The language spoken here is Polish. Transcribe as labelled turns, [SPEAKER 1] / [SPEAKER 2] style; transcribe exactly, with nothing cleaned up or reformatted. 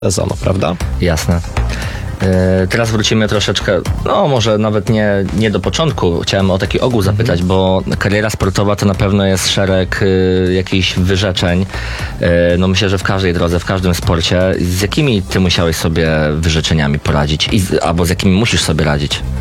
[SPEAKER 1] sezonu, prawda?
[SPEAKER 2] Jasne. Yy, Teraz wrócimy troszeczkę, no może nawet nie, nie do początku. Chciałem o taki ogół zapytać, mhm. bo kariera sportowa to na pewno jest szereg y, jakichś wyrzeczeń. Y, no myślę, że w każdej drodze, w każdym sporcie. Z jakimi ty musiałeś sobie wyrzeczeniami poradzić? I z, albo z jakimi musisz sobie radzić?